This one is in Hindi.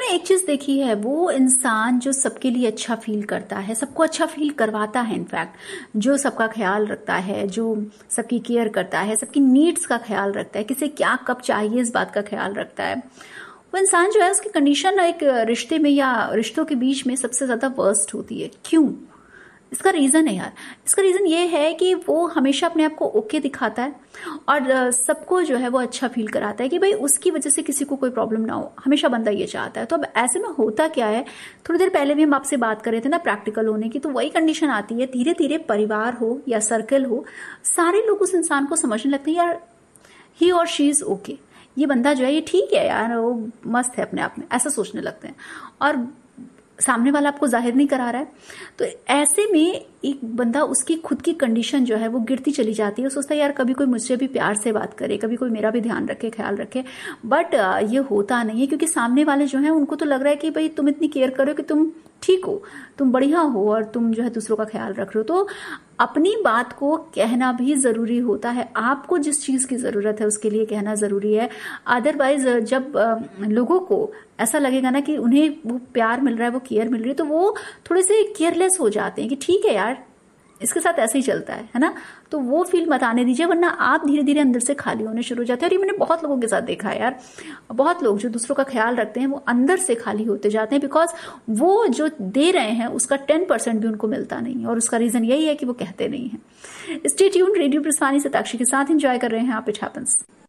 एक चीज देखी है, वो इंसान जो सबके लिए अच्छा फील करता है, सबको अच्छा फील करवाता है, इनफैक्ट जो सबका ख्याल रखता है, जो सबकी केयर करता है, सबकी नीड्स का ख्याल रखता है, किसे क्या कब चाहिए इस बात का ख्याल रखता है, वो इंसान जो है उसकी कंडीशन एक रिश्ते में या रिश्तों के बीच में सबसे ज्यादा वर्स्ट होती है। क्यों? इसका रीजन है यार, इसका रीजन ये है कि वो हमेशा अपने आप को ओके दिखाता है और सबको जो है वो अच्छा फील कराता है कि भाई उसकी वजह से किसी को कोई प्रॉब्लम ना हो, हमेशा बंदा ये चाहता है। तो अब ऐसे में होता क्या है, थोड़ी देर पहले भी हम आपसे बात कर रहे थे ना प्रैक्टिकल होने की, तो वही कंडीशन आती है, धीरे धीरे परिवार हो या सर्कल हो, सारे लोग उस इंसान को समझने लगते हैं यार ही और शी इज ओके, ये बंदा जो है ये ठीक है यार, वो मस्त है अपने आप में, ऐसा सोचने लगते हैं। और सामने वाला आपको जाहिर नहीं करा रहा है, तो ऐसे में एक बंदा उसकी खुद की कंडीशन जो है वो गिरती चली जाती है। सोचता है यार कभी कोई मुझसे भी प्यार से बात करे, कभी कोई मेरा भी ध्यान रखे, ख्याल रखे, बट ये होता नहीं है, क्योंकि सामने वाले जो है उनको तो लग रहा है कि भाई तुम इतनी केयर करो कि तुम ठीक हो, तुम बढ़िया हो और तुम जो है दूसरों का ख्याल रख रहे हो। तो अपनी बात को कहना भी जरूरी होता है, आपको जिस चीज की जरूरत है उसके लिए कहना जरूरी है। अदरवाइज जब लोगों को ऐसा लगेगा ना कि उन्हें वो प्यार मिल रहा है, वो केयर मिल रही है, तो वो थोड़े से केयरलेस हो जाते हैं कि ठीक है यार इसके साथ ऐसे ही चलता है ना। तो वो फील मत आने दीजिए, वरना आप धीरे धीरे अंदर से खाली होने शुरू हो जाते हैं। और ये मैंने बहुत लोगों के साथ देखा है यार, बहुत लोग जो दूसरों का ख्याल रखते हैं वो अंदर से खाली होते जाते हैं, बिकॉज वो जो दे रहे हैं उसका 10% भी उनको मिलता नहीं है। और उसका रीजन यही है कि वो कहते नहीं है। स्टे ट्यून्ड, रेडियो प्रस्थानी से ताक्षी के साथ एंजॉय कर रहे हैं आप इट हैपेंस।